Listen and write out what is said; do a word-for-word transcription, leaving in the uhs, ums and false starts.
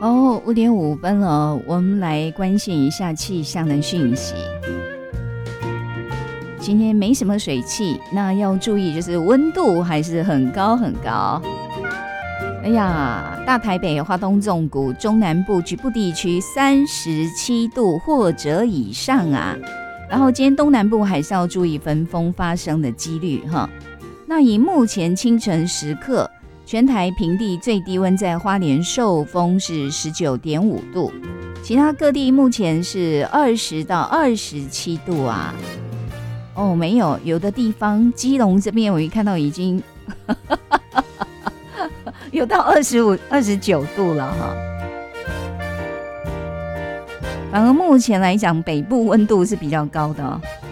哦，五点五分了，我们来关心一下气象的讯息。今天没什么水汽，那要注意就是温度还是很高很高。哎呀，大台北、花东纵谷、中南部局部地区三十七度或者以上啊。然后今天东南部还是要注意分风发生的几率哈。那以目前清晨时刻，全台平地最低温在花莲寿丰是 十九点五度，其他各地目前是二十到二十七度啊。哦，没有，有的地方基隆这边我一看到已经有到二十五、二十九度了哈。反而目前来讲，北部温度是比较高的哦。